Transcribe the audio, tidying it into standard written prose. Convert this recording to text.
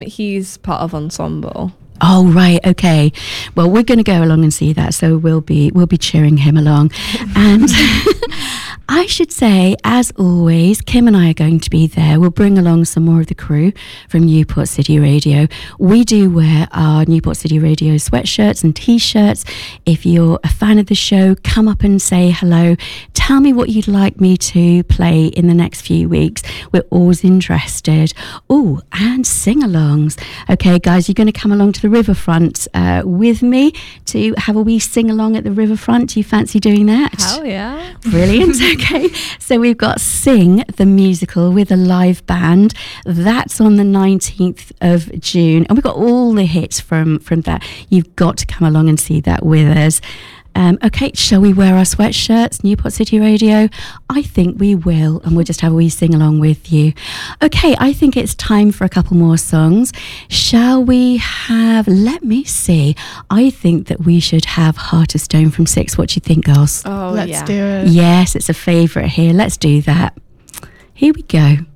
He's part of ensemble. Oh, right. Okay. Well, we're going to go along and see that. So we'll be cheering him along. And I should say, as always, Kim and I are going to be there. We'll bring along some more of the crew from Newport City Radio. We do wear our Newport City Radio sweatshirts and T-shirts. If you're a fan of the show, come up and say hello. Tell me what you'd like me to play in the next few weeks. We're always interested. Oh, and sing-alongs. Okay, guys, you're going to come along to the riverfront with me to have a wee sing-along at the riverfront. Do you fancy doing that? Hell yeah. Brilliant. Okay, so we've got Sing the Musical with a live band. That's on the 19th of June. And we've got all the hits from that. You've got to come along and see that with us. Okay, shall we wear our sweatshirts, Newport City Radio? I think we will, and we'll just have a wee sing along with you. Okay, I think it's time for a couple more songs. Shall we have, let me see, I think that we should have Heart of Stone from Six. What do you think, girls? Oh, Let's do it. Yes, it's a favourite here. Let's do that. Here we go.